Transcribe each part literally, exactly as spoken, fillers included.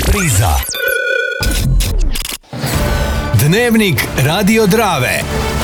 Repriza. Dnevnik Radio Drave.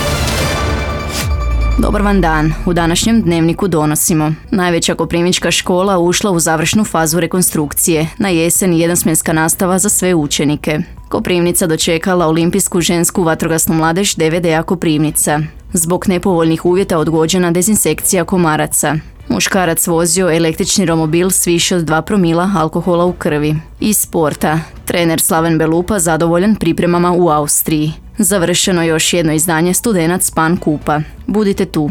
Dobar vam dan. U današnjem dnevniku donosimo. Najveća koprivnička škola ušla u završnu fazu rekonstrukcije. Na jesen jednosmjenska nastava za sve učenike. Koprivnica dočekala olimpijsku žensku vatrogasnu mladež D V D A Koprivnica. Zbog nepovoljnih uvjeta odgođena dezinsekcija komaraca. Muškarac vozio električni romobil s više od dva promila alkohola u krvi. Iz sporta. Trener Slaven Belupa zadovoljan pripremama u Austriji. Završeno još jedno izdanje Studenac Span Kupa. Budite tu.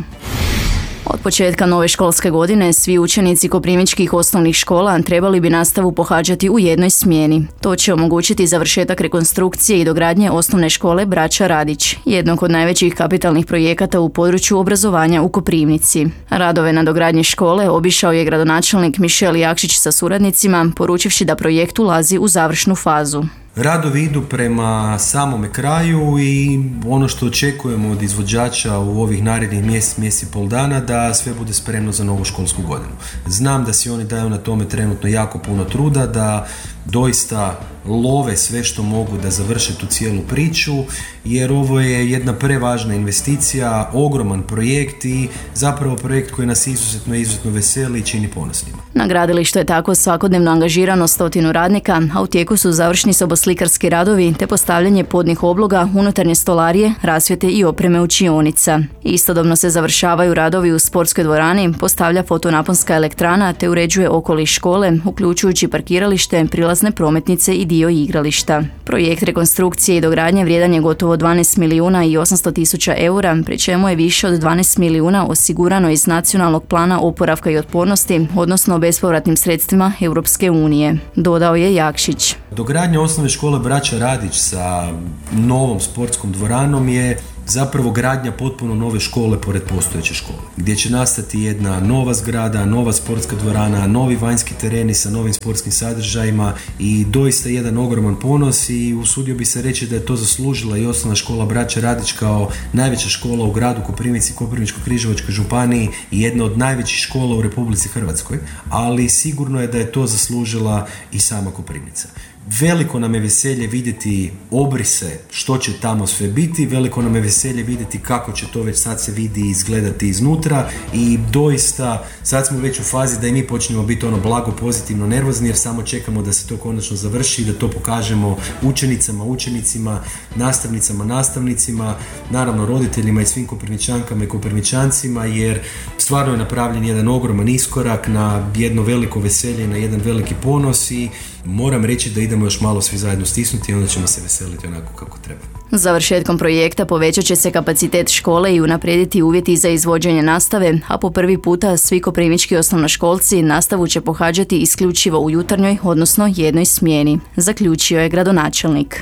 Od početka nove školske godine svi učenici koprivničkih osnovnih škola trebali bi nastavu pohađati u jednoj smjeni. To će omogućiti završetak rekonstrukcije i dogradnje osnovne škole Braća Radić, jednog od najvećih kapitalnih projekata u području obrazovanja u Koprivnici. Radove na dogradnji škole obišao je gradonačelnik Mišel Jakšić sa suradnicima, poručivši da projekt ulazi u završnu fazu. Radovi idu prema samome kraju i ono što očekujemo od izvođača u ovih narednih mjesec, mjesec i pol dana da sve bude spremno za novu školsku godinu. Znam da si oni daju na tome trenutno jako puno truda, da doista love sve što mogu da završe tu cijelu priču, jer ovo je jedna prevažna investicija, ogroman projekt i zapravo projekt koji nas izuzetno, izuzetno veseli i čini ponosnima. Na gradilištu je tako svakodnevno angažirano stotinu radnika, a u tijeku su završni soboslikarski radovi te postavljanje podnih obloga, unutarnje stolarije, rasvjete i opreme učionica. Istodobno se završavaju radovi u sportskoj dvorani, postavlja fotonaponska elektrana te uređuje okoliš škole, uključujući parkiralište, prilazne prometnice i dio igrališta. Projekt rekonstrukcije i dogradnje vrijedan je gotovo dvanaest milijuna i osamsto tisuća eura, pri čemu je više od dvanaest milijuna osigurano iz Nacionalnog plana oporavka i otpornosti, odnosno bespovratnim sredstvima Europske unije, dodao je Jakšić. Dogradnja osnovne škole Braća Radić sa novom sportskom dvoranom je zapravo gradnja potpuno nove škole pored postojeće škole, gdje će nastati jedna nova zgrada, nova sportska dvorana, novi vanjski tereni sa novim sportskim sadržajima i doista jedan ogroman ponos i usudio bi se reći da je to zaslužila i osnovna škola Braća Radić kao najveća škola u gradu Koprivnici, Koprivničko-križevačkoj županiji i jedna od najvećih škola u Republici Hrvatskoj, ali sigurno je da je to zaslužila i sama Koprivnica. Veliko nam je veselje vidjeti obrise što će tamo sve biti, veliko nam je veselje vidjeti kako će to već sad se vidi izgledati iznutra i doista sad smo već u fazi da i mi počnemo biti ono blago pozitivno nervozni jer samo čekamo da se to konačno završi i da to pokažemo učenicama, učenicima, nastavnicama, nastavnicima, naravno roditeljima i svim Koprivničankama i Koprivničancima jer stvarno je napravljen jedan ogroman iskorak na jedno veliko veselje, na jedan veliki ponos i moram reći da idemo još malo svi zajedno stisnuti i onda ćemo se veseliti onako kako treba. Završetkom projekta povećat će se kapacitet škole i unaprijediti uvjeti za izvođenje nastave, a po prvi puta svi koprivnički osnovnoškolci nastavu će pohađati isključivo u jutarnjoj, odnosno jednoj smjeni, zaključio je gradonačelnik.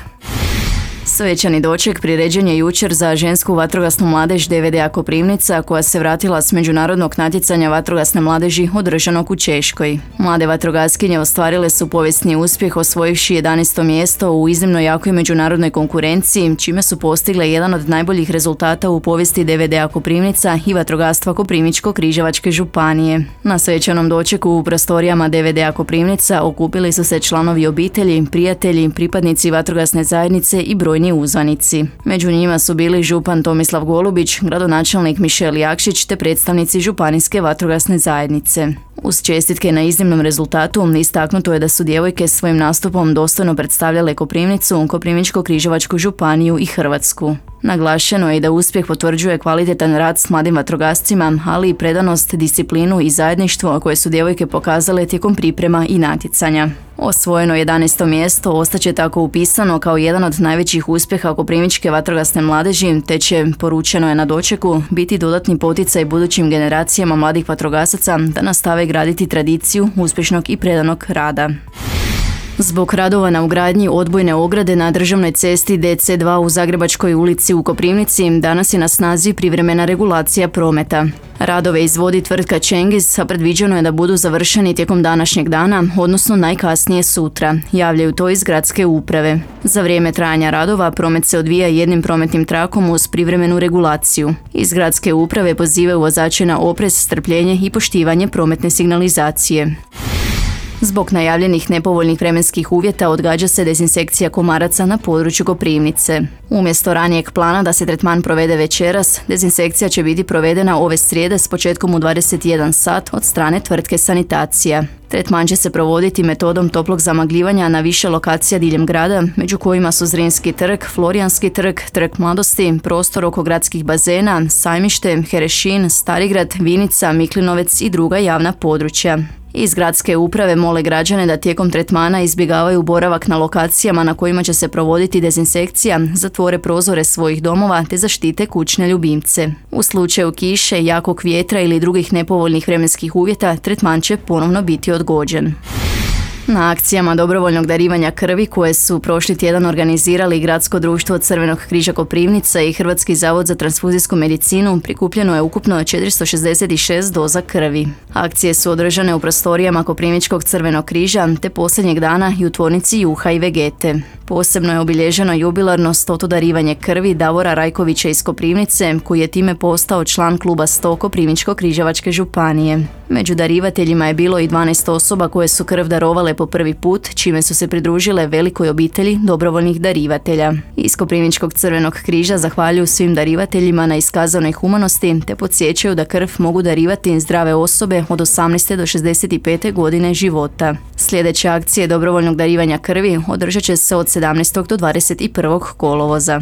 Svečani doček priređen je jučer za žensku vatrogasnu mladež D V D A Koprivnica koja se vratila s međunarodnog natjecanja vatrogasne mladeži održanog u Češkoj. Mlade vatrogaskinje ostvarile su povijesni uspjeh osvojivši jedanaesto mjesto u iznimno jakoj međunarodnoj konkurenciji, čime su postigle jedan od najboljih rezultata u povijesti D V D A Koprivnica i vatrogastva Koprivničko-križevačke županije. Na svečanom dočeku u prostorijama D V D A Koprivnica okupili su se članovi obitelji, prijatelji, pripadnici vatrogasne zajednice i brojni uzvanici. Među njima su bili župan Tomislav Golubić, gradonačelnik Mišel Jakšić te predstavnici županijske vatrogasne zajednice. Uz čestitke na iznimnom rezultatu istaknuto je da su djevojke svojim nastupom dostojno predstavljale Koprivnicu, Koprivničko-križevačku županiju i Hrvatsku. Naglašeno je da uspjeh potvrđuje kvalitetan rad s mladim vatrogascima, ali i predanost, disciplinu i zajedništvo koje su djevojke pokazale tijekom priprema i natjecanja. Osvojeno jedanaesto mjesto ostaće tako upisano kao jedan od najvećih uspjeha Koprivničke vatrogasne mladeži, te će, poručeno je na dočeku, biti dodatni poticaj budućim generacijama mladih vatrogasaca da nastave graditi tradiciju uspješnog i predanog rada. Zbog radova na ugradnji odbojne ograde na državnoj cesti D C dva u Zagrebačkoj ulici u Koprivnici danas je na snazi privremena regulacija prometa. Radove izvodi tvrtka Cengiz, a predviđeno je da budu završeni tijekom današnjeg dana, odnosno najkasnije sutra, javljaju to iz gradske uprave. Za vrijeme trajanja radova promet se odvija jednim prometnim trakom uz privremenu regulaciju. Iz gradske uprave pozivaju vozače na oprez, strpljenje i poštivanje prometne signalizacije. Zbog najavljenih nepovoljnih vremenskih uvjeta odgađa se dezinsekcija komaraca na području Koprivnice. Umjesto ranijeg plana da se tretman provede večeras, dezinsekcija će biti provedena ove srijede s početkom u dvadeset jedan sat od strane tvrtke Sanitacija. Tretman će se provoditi metodom toplog zamagljivanja na više lokacija diljem grada, među kojima su Zrinski trg, Florijanski trg, Trg mladosti, prostor oko gradskih bazena, Sajmište, Herešin, Starigrad, Vinica, Miklinovec i druga javna područja. Iz gradske uprave mole građane da tijekom tretmana izbjegavaju boravak na lokacijama na kojima će se provoditi dezinsekcija, zatvore prozore svojih domova te zaštite kućne ljubimce. U slučaju kiše, jakog vjetra ili drugih nepovoljnih vremenskih uvjeta, tretman će ponovno biti odgođen. Na akcijama dobrovoljnog darivanja krvi koje su prošli tjedan organizirali Gradsko društvo Crvenog križa Koprivnica i Hrvatski zavod za transfuzijsku medicinu prikupljeno je ukupno četiristo šezdeset šest doza krvi. Akcije su održane u prostorijama Koprivničkog Crvenog križa te posljednjeg dana i u tvornici Juha i Vegete. Posebno je obilježeno jubilarno stoto darivanje krvi Davora Rajkovića iz Koprivnice, koji je time postao član kluba sto Koprivničko-križevačke županije. Među darivateljima je bilo i dvanaest osoba koje su krv darovale po prvi put, čime su se pridružile velikoj obitelji dobrovoljnih darivatelja. Iz Koprivničkog Crvenog križa zahvaljuju svim darivateljima na iskazanoj humanosti te podsjećaju da krv mogu darivati zdrave osobe od osamnaeste do šezdeset pete godine života. Sljedeće akcije dobrovoljnog darivanja krvi održat će se od sedamnaestog do dvadeset prvog kolovoza.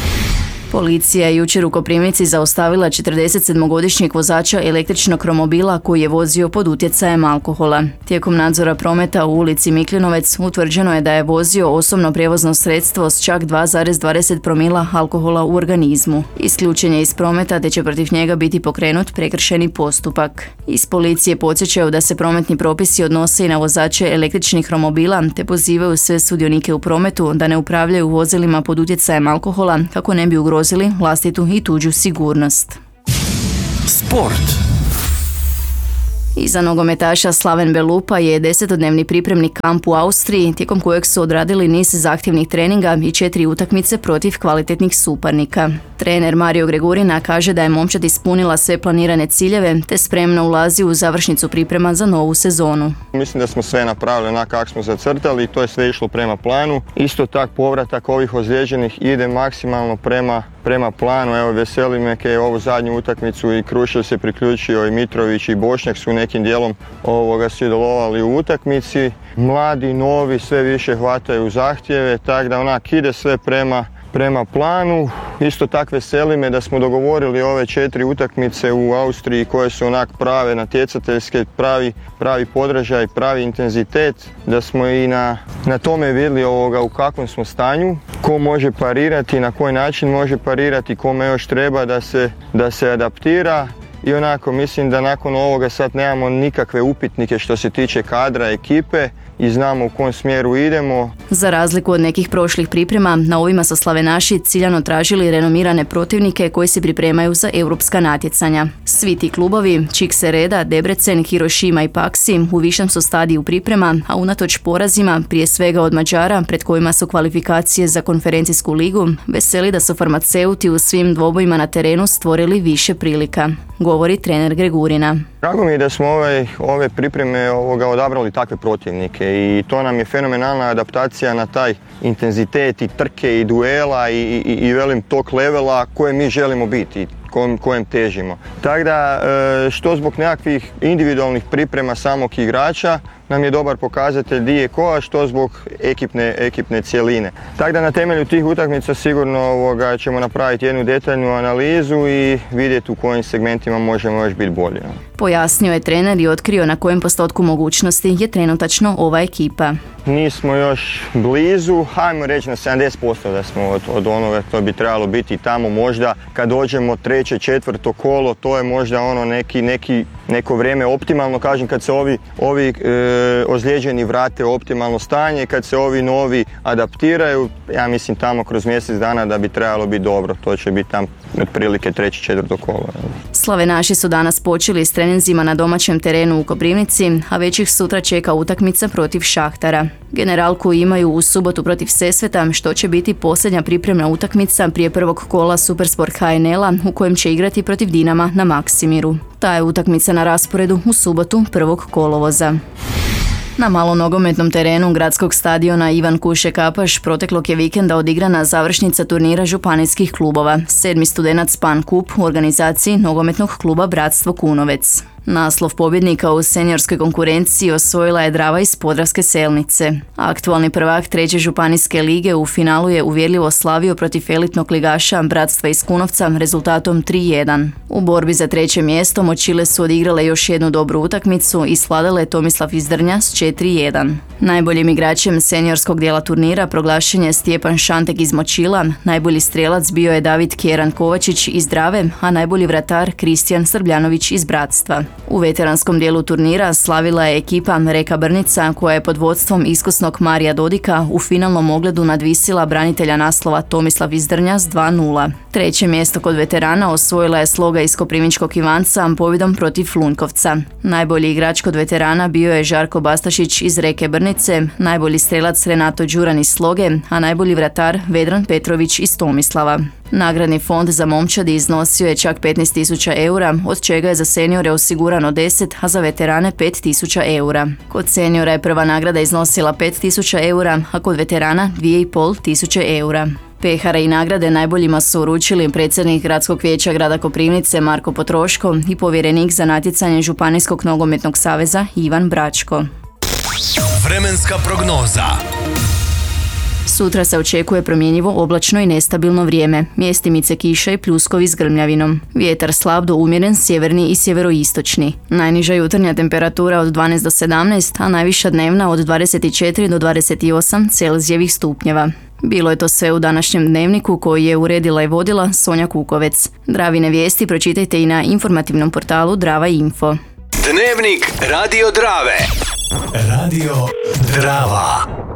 Policija je jučer u Koprivnici zaustavila četrdesetsedmogodišnjeg vozača električnog romobila koji je vozio pod utjecajem alkohola. Tijekom nadzora prometa u ulici Miklinovec utvrđeno je da je vozio osobno prijevozno sredstvo s čak dva zarez dvadeset promila alkohola u organizmu. Isključen je iz prometa te će protiv njega biti pokrenut prekršajni postupak. Iz policije podsjećaju da se prometni propisi odnose i na vozače električnih romobila te pozivaju sve sudionike u prometu da ne upravljaju vozilima pod utjecajem alkohola kako ne bi ugrozili vlastitu i tuđu sigurnost. Sport. Iza nogometaša Slaven Belupa je desetodnevni pripremni kamp u Austriji, tijekom kojeg su odradili niz zahtjevnih treninga i četiri utakmice protiv kvalitetnih suparnika. Trener Mario Gregurina kaže da je momčad ispunila sve planirane ciljeve te spremno ulazi u završnicu priprema za novu sezonu. Mislim da smo sve napravili onako kako smo zacrtali i to je sve išlo prema planu. Isto tak povratak ovih ozlijeđenih ide maksimalno prema, prema planu. Evo, veseli me je ovu zadnju utakmicu i Krušelj se priključio i Mitrović i Bošnjak su nekim dijelom ovoga sudjelovali u utakmici. Mladi, novi, sve više hvataju zahtjeve, tako da onak ide sve prema prema planu. Isto tako veseli me da smo dogovorili ove četiri utakmice u Austriji koje su onak prave natjecateljske, pravi, pravi podražaj, pravi intenzitet, da smo i na, na tome vidjeli ovoga u kakvom smo stanju, ko može parirati, na koji način može parirati, kome još treba da se, da se adaptira. I onako mislim da nakon ovoga sad nemamo nikakve upitnike što se tiče kadra, ekipe i znamo u kom smjeru idemo. Za razliku od nekih prošlih priprema, na ovima su slavenaši ciljano tražili renomirane protivnike koji se pripremaju za europska natjecanja. Svi ti klubovi, Čikse Reda, Debrecen, Hirošima i Paksi u višem su stadiju priprema, a unatoč porazima, prije svega od Mađara, pred kojima su kvalifikacije za konferencijsku ligu, veseli da su farmaceuti u svim dvobojima na terenu stvorili više prilika, govori trener Gregurina. Drago mi je da smo ove, ove pripreme ovoga odabrali takve protivnike i to nam je fenomenalna adaptacija na taj intenzitet i trke i duela i, i, i velim tog levela koje mi želimo biti, kojem, kojem težimo. Tako da što zbog nekakvih individualnih priprema samog igrača nam je dobar pokazatelj di je ko, a što zbog ekipne, ekipne cjeline. Tako da na temelju tih utakmica sigurno ovoga, ćemo napraviti jednu detaljnu analizu i vidjeti u kojim segmentima možemo još biti bolji. Pojasnio je trener i otkrio na kojem postotku mogućnosti je trenutačno ova ekipa. Nismo još blizu, hajmo reći na sedamdeset posto da smo od, od onoga što bi trebalo biti tamo. Možda kad dođemo treće, četvrto kolo, to je možda ono neki, neki, neko vrijeme optimalno, kažem, kad se ovi, ovi e, ozlijeđeni vrate u optimalno stanje, kad se ovi novi adaptiraju, ja mislim tamo kroz mjesec dana da bi trebalo biti dobro. To će biti tam otprilike treće, četvrto kolo. Slavenaši su danas počeli s treninzima na domaćem terenu u Koprivnici, a već ih sutra čeka utakmica protiv Šahtara. Generalku imaju u subotu protiv Sesveta, što će biti posljednja pripremna utakmica prije prvog kola Supersport ha en el-a u kojem će igrati protiv Dinama na Maksimiru. Ta je utakmica na rasporedu u subotu prvog kolovoza. Na malom nogometnom terenu gradskog stadiona Ivan Kuše Kapaš proteklog je vikenda odigrana završnica turnira županijskih klubova, sedmi Studenac Span Cup u organizaciji nogometnog kluba Bratstvo Kunovec. Naslov pobjednika u seniorskoj konkurenciji osvojila je Drava iz Podravske Selnice. Aktualni prvak treće županijske lige u finalu je uvjerljivo slavio protiv elitnog ligaša Bratstva iz Kunovca rezultatom tri jedan. U borbi za treće mjesto Močile su odigrale još jednu dobru utakmicu i svladale Tomislav iz Drnja s četiri jedan. Najboljim igračem seniorskog dijela turnira proglašen je Stjepan Šantek iz Močila, najbolji strijelac bio je David Kjeran Kovačić iz Drave, a najbolji vratar Kristijan Srbljanović iz Bratstva. U veteranskom dijelu turnira slavila je ekipa Reka Brnica koja je pod vodstvom iskusnog Marija Dodika u finalnom ogledu nadvisila branitelja naslova Tomislav iz Drnja s dva nula. Treće mjesto kod veterana osvojila je Sloga iz Koprivničkog Ivanca pobjedom protiv Flunjkovca. Najbolji igrač kod veterana bio je Žarko Bastašić iz Reke Brnice, najbolji strelac Renato Đuran iz Sloge, a najbolji vratar Vedran Petrović iz Tomislava. Nagradni fond za momčadi iznosio je čak petnaest tisuća eura, od čega je za seniore osigurano deset, a za veterane pet tisuća eura. Kod seniora je prva nagrada iznosila pet tisuća eura, a kod veterana dvije i pol tisuće eura. Pehare i nagrade najboljima su uručili predsjednik Gradskog vijeća grada Koprivnice Marko Potroško i povjerenik za natjecanje Županijskog nogometnog saveza Ivan Bračko. Vremenska prognoza. Sutra se očekuje promjenjivo oblačno i nestabilno vrijeme, mjestimice kiše i pljuskovi s grmljavinom. Vjetar slab do umjeren sjeverni i sjeveroistočni. Najniža jutarnja temperatura od dvanaest do sedamnaest, a najviša dnevna od dvadeset četiri do dvadeset osam Celzijevih stupnjeva. Bilo je to sve u današnjem dnevniku koji je uredila i vodila Sonja Kukovec. Dravine vijesti pročitajte i na informativnom portalu Drava Info. Dnevnik Radio Drave. Radio Drava.